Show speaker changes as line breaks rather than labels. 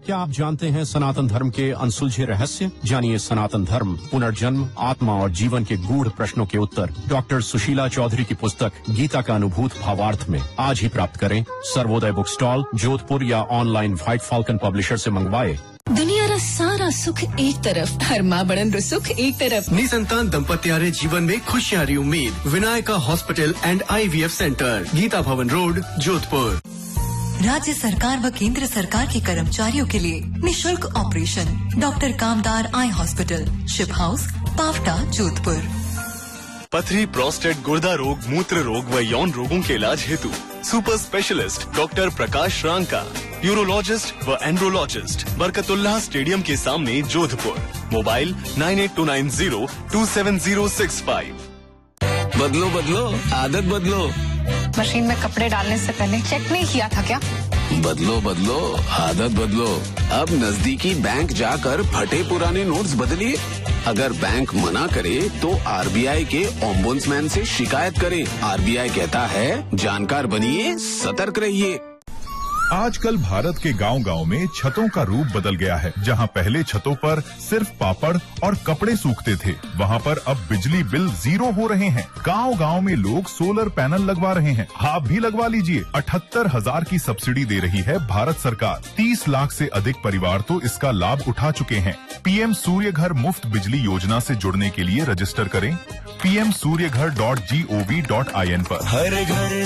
क्या आप जानते हैं सनातन धर्म के अनसुलझे रहस्य? जानिए सनातन धर्म, पुनर्जन्म, आत्मा और जीवन के गूढ़ प्रश्नों के उत्तर डॉक्टर सुशीला चौधरी की पुस्तक गीता का अनुभूत भावार्थ में आज ही प्राप्त करें। सर्वोदय बुक स्टॉल, जोधपुर या ऑनलाइन व्हाइट फॉल्कन पब्लिशर से मंगवाए।
दुनिया सारा सुख एक तरफ, हर माँ बड़न सुख एक तरफ।
निसंतान दंपत्यारे जीवन में खुशियारी उम्मीद। Vinayaka hospital and IVF centre, Gita भवन रोड, जोधपुर।
राज्य सरकार व केंद्र सरकार के कर्मचारियों के लिए निशुल्क ऑपरेशन। डॉक्टर कामदार eye hospital, ship house, Pawta, Jodhpur.
पथरी, प्रोस्टेट, गुर्दा रोग, मूत्र रोग व यौन रोगों के इलाज हेतु सुपर स्पेशलिस्ट डॉक्टर प्रकाश रांका, यूरोलॉजिस्ट व एंड्रोलॉजिस्ट, बरकतुल्लाह स्टेडियम के सामने, जोधपुर। मोबाइल 9829027065।
बदलो बदलो, आदत बदलो।
मशीन में कपड़े डालने से पहले चेक नहीं किया था क्या?
बदलो बदलो, आदत बदलो। अब नजदीकी बैंक जाकर फटे पुराने नोट्स बदलिए। अगर बैंक मना करे तो RBI के ओम्बुड्समैन से शिकायत करें। RBI कहता है, जानकार बनिए, सतर्क रहिए।
आजकल भारत के गांव-गांव में छतों का रूप बदल गया है। जहां पहले छतों पर सिर्फ पापड़ और कपड़े सूखते थे, वहां पर अब बिजली बिल 0 हो रहे हैं। गांव-गांव में लोग सोलर पैनल लगवा रहे हैं। आप भी लगवा लीजिए। 78,000 की सब्सिडी दे रही है भारत सरकार। 30 लाख से अधिक परिवार तो इसका लाभ उठा चुके हैं। PM सूर्य घर मुफ्त बिजली योजना से जुड़ने के लिए रजिस्टर करें pmsuryaghar.gov.in पर।
हर घर